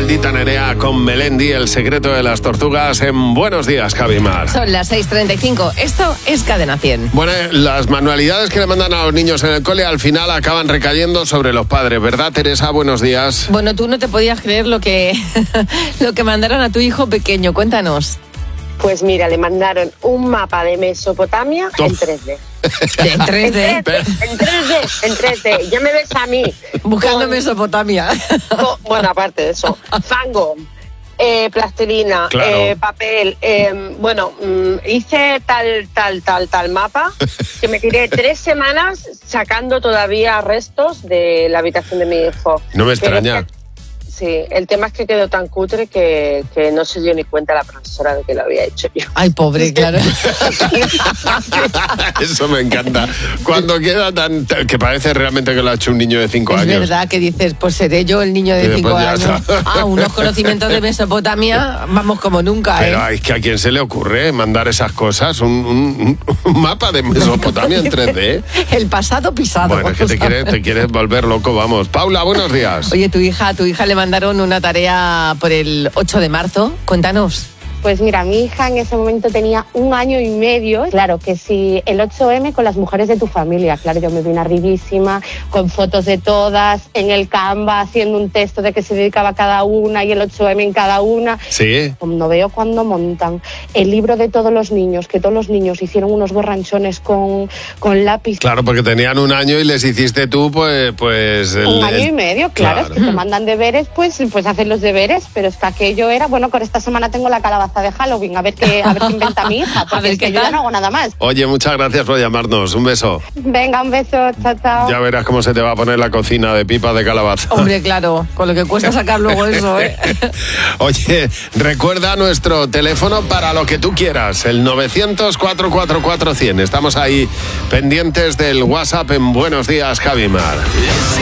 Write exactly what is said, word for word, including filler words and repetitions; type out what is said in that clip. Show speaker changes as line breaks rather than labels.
Maldita Nerea con Melendi, El secreto de las tortugas en Buenos Días, Javimar.
Son las seis treinta y cinco. Esto es Cadena cien.
Bueno, las manualidades que le mandan a los niños en el cole al final acaban recayendo sobre los padres, ¿verdad, Teresa? Buenos días.
Bueno, tú no te podías creer lo que, lo que mandaron a tu hijo pequeño. Cuéntanos.
Pues mira, le mandaron un mapa de Mesopotamia
Tom.
en tres D.
En tres D.
En tres D, en tres D, en tres D. Ya me ves a mí.
Buscando
con-
Mesopotamia.
con- bueno, aparte de eso. Fango, eh, plastilina,
Claro.
eh, papel. eh, bueno, mm, hice tal, tal, tal, tal mapa que me tiré tres semanas sacando todavía restos de la habitación de mi hijo.
No me
Pero
extraña.
es que- Sí, el tema es que quedó tan cutre que, que no se dio ni cuenta la profesora de que lo había hecho yo.
Ay, pobre, claro.
Eso me encanta. Cuando queda tan... que parece realmente que lo ha hecho un niño de cinco
Es
años.
verdad que dices, pues seré yo el niño
Y
de
después
cinco
ya
años.
está.
Ah, unos conocimientos de Mesopotamia, vamos como nunca,
Pero
¿eh?
es que a quién se le ocurre mandar esas cosas, un, un- un mapa de Mesopotamia en tres D.
El pasado pisado.
Bueno, es que te quieres, te quieres volver loco, vamos. Paula, buenos días.
Oye, tu hija, a tu hija le mandaron una tarea por el ocho de marzo. Cuéntanos.
Pues mira, mi hija en ese momento tenía un año y medio. Claro, que si el ocho eme con las mujeres de tu familia. Claro, yo me vine arribísima, con fotos de todas, en el Canva, haciendo un texto de qué se dedicaba cada una y el ocho eme en cada una.
Sí.
No veo cuando montan el libro de todos los niños, que todos los niños hicieron unos borranchones con, con lápiz.
Claro, porque tenían un año y les hiciste tú, pues... pues el-
Un año
el-
y medio, claro,
claro.
es que te mandan deberes, pues, pues hacen los deberes, pero es que aquello era, bueno, con esta semana tengo la calabaza de Halloween, a ver qué, a ver qué inventa mi hija, porque
ver
es que
qué
yo ya
tal.
no hago nada más.
Oye, muchas gracias por llamarnos. Un beso.
Venga, un beso, chao, chao.
Ya verás cómo se te va a poner la cocina de pipa de calabaza.
Hombre, claro, con lo que cuesta sacar luego eso, ¿eh?
Oye, recuerda nuestro teléfono para lo que tú quieras, el novecientos, cuatrocientos cuarenta y cuatro, cien. Estamos ahí pendientes del WhatsApp en Buenos Días, Javimar.